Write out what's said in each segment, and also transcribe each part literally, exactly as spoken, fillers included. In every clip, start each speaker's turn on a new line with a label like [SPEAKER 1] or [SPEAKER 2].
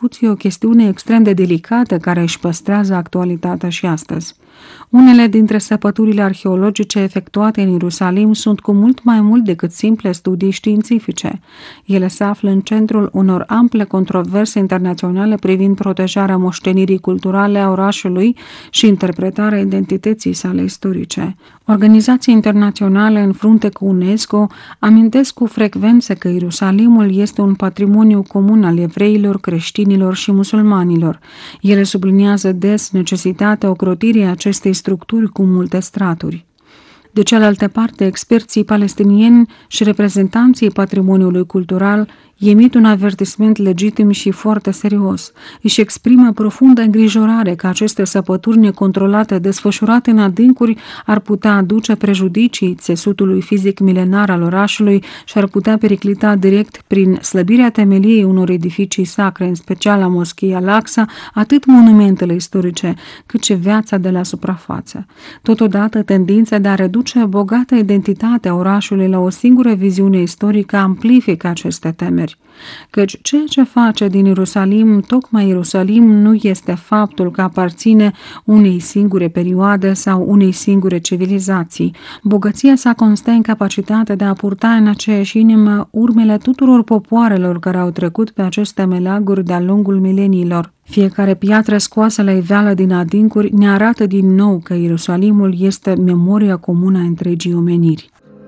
[SPEAKER 1] discuție o chestiune extrem de delicată care își păstrează actualitatea și astăzi. Unele dintre săpăturile arheologice efectuate în Ierusalim sunt cu mult mai mult decât simple studii științifice. Ele se află în centrul unor ample controverse internaționale privind protejarea moștenirii culturale a orașului și interpretarea identității sale istorice. Organizații internaționale în frunte cu UNESCO amintesc cu frecvență că Ierusalimul este un patrimoniu comun al evreilor, creștinilor și musulmanilor. Ele subliniază des necesitatea ocrotirii acestei structuri cu multe straturi. De cealaltă parte, experții palestinieni și reprezentanții patrimoniului cultural emit un avertisment legitim și foarte serios. Își exprimă profundă îngrijorare că aceste săpături necontrolate desfășurate în adâncuri ar putea aduce prejudicii țesutului fizic milenar al orașului și ar putea periclita direct prin slăbirea temeliei unor edificii sacre, în special la Moschea Al-Aqsa, atât monumentele istorice, cât și viața de la suprafață. Totodată, tendința de a reduce bogata identitatea orașului la o singură viziune istorică amplifică aceste temeri. Căci ceea ce face din Ierusalim tocmai Ierusalim nu este faptul că aparține unei singure perioade sau unei singure civilizații. Bogăția sa constă în capacitatea de a purta în aceeași inimă urmele tuturor popoarelor care au trecut pe aceste meleaguri de-a lungul mileniilor. Fiecare piatră scoasă la iveală din adâncuri ne arată din nou că Ierusalimul este memoria comună a întregii omeniri.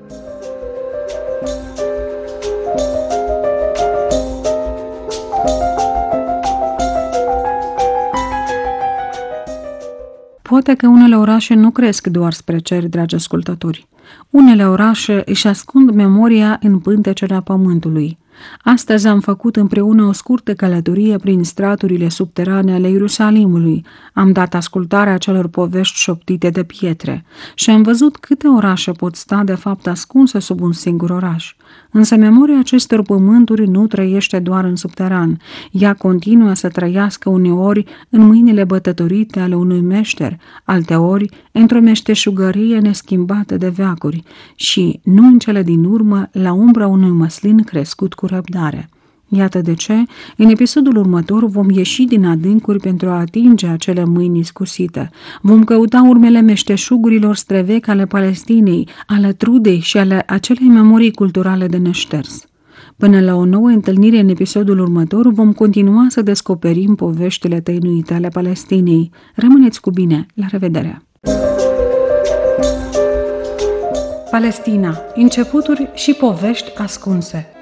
[SPEAKER 1] Poate că unele orașe nu cresc doar spre cer, dragi ascultători. Unele orașe își ascund memoria în pântecerea pământului. Astăzi am făcut împreună o scurtă călătorie prin straturile subterane ale Ierusalimului. Am dat ascultare acelor povești șoptite de pietre și am văzut câte orașe pot sta de fapt ascunse sub un singur oraș. Însă memoria acestor pământuri nu trăiește doar în subteran. Ea continuă să trăiască uneori în mâinile bătătorite ale unui meșter, alteori într-o meșteșugărie neschimbată de veacuri și, nu în cele din urmă, la umbra unui măslin crescut cu răbdare. Iată de ce, în episodul următor vom ieși din adâncuri pentru a atinge acele mâini iscusite. Vom căuta urmele meșteșugurilor străvechi ale Palestinei, ale trudei și ale acelei memorii culturale de neșters. Până la o nouă întâlnire în episodul următor, vom continua să descoperim poveștile tăinuite ale Palestinei. Rămâneți cu bine! La revedere! Palestina. Începuturi și povești ascunse.